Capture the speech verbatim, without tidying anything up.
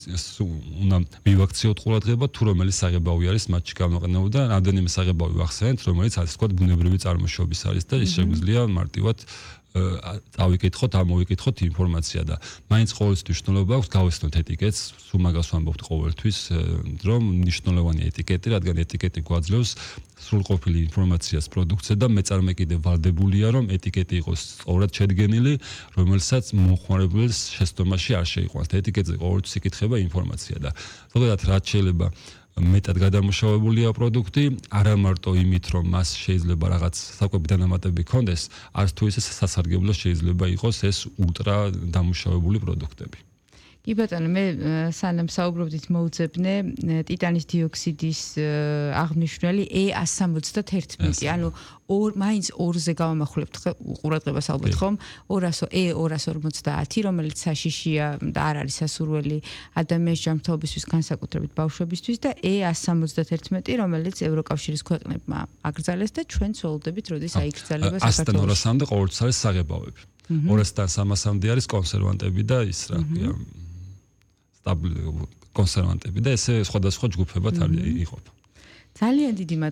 უნდა მივაქციოთ ყურადღება თუ რომელი საღებავი არის მათში გამოყენებული და რამდენიმე საღებავი ვახსენეთ, რომელიც ასე ვთქვათ ბუნებრივი წარმოშობის არის და ის შეგვიძლია მარტივად დავიკითხოთ, ამოვიკითხოთ ინფორმაცია და მაინც ყოველთვის მნიშვნელობა აქვს გავესწროთ ეტიკეტს, სულ მაგას ვამბობთ ყოველთვის, რომ მნიშვნელოვანი ეტიკეტი, რადგან ეტიკეტი გვაძლევს სრულყოფილი ინფორმაციას პროდუქცია და მეწარმე კიდევ ვალდებულია, რომ ეტიკეტი იყოს სწორად შედგენილი, რომელსაც მომხმარებლის შეცდომაში არ შეიყვანს. ეტიკეტზე ყოველთვის იკითხება ინფორმაცია და ზოგადად რაც შეიძლება მეტად გადამუშავებულია პროდუქტი, არა მარტო იმით, რომ მას შეიძლება რაღაც საკვები დანამატები ქონდეს, არც თუ ისე სასარგებლო შეიძლება იყოს ეს ულტრა დამუშავებული პროდუქტები. კი ბატონო, მე სანამ საუბრობდით მოვუძებნე ტიტანის დიოქსიდის აღნიშნული E one seventy-one, ანუ ორ მაინც ორზე გავამახვილებთ ყურადღებას ალბათ ხომ? E two forty, რომელიც საშიშია და არ არის სასურველი ადამიანის ჯანმრთელობისთვის, განსაკუთრებით ბავშვებისთვის და E one seventy-one, რომელიც ევროკავშირის ქვეყნებმა აკრძალეს და ჩვენც ველოდებით, როდის აიკრძალება საქართველოში. ასთან ორასამდე ყოველთვის არის საღებავები. ორასთან სამასამდე არის კონსერვანტები და ის რა ქვია კონსერვანტები და ესე სხვადასხვა ჯგუფებად იყოფა. ძალიან დიდი